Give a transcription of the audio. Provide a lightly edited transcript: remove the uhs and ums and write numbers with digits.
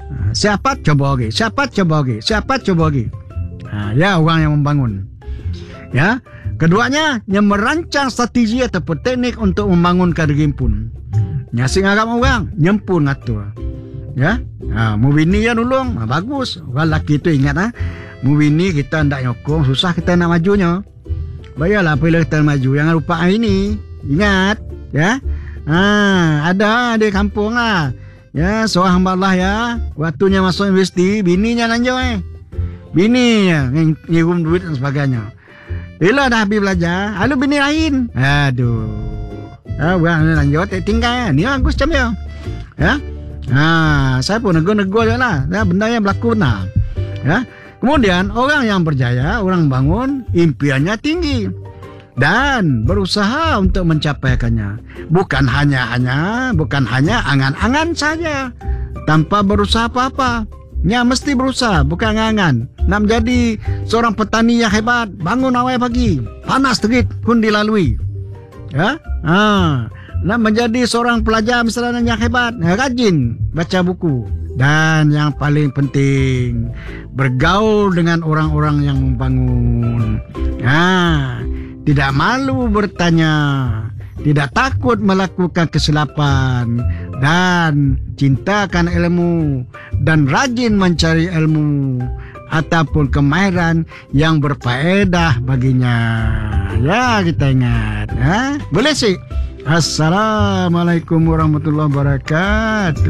Siapa coba lagi, siapa coba lagi, siapa coba lagi. Ya, orang yang membangun. Ya, keduanya yang merancang strategi ataupun teknik untuk membangunkan himpun. Nyasing agam orang, nyempun ngatur. Ya, mu bini ya nulung, bagus. Orang lelaki tu ingat mu bini kita ndak nyokong, susah kita nak majunya. Bayarlah bila kita maju, jangan lupa ini. Ingat, ya. Ada di kampung ya, seorang hamba Allah ya, waktunya masuk universiti, bininya lanjut bininya ngirim duit dan sebagainya. Bila dah habis belajar, lalu bini lain. Aduh. Orang lanjut tinggal ni bagus macam dia. Ya. Saya pun nego-nego je lah. Benda yang berlaku benar. Ya. Kemudian orang yang berjaya, orang bangun, impiannya tinggi dan berusaha untuk mencapaikannya. Bukan hanya angan-angan saja, tanpa berusaha apa-apa. Ya, mesti berusaha, bukan angan. Nak menjadi seorang petani yang hebat, bangun awal pagi, panas terik pun dilalui. Ya, nak menjadi seorang pelajar misalnya yang hebat, rajin baca buku. Dan yang paling penting, bergaul dengan orang-orang yang membangun. Tidak malu bertanya, tidak takut melakukan kesilapan, dan cintakan ilmu dan rajin mencari ilmu ataupun kemahiran yang berfaedah baginya. Ya, kita ingat. Boleh sih. Assalamualaikum warahmatullahi wabarakatuh.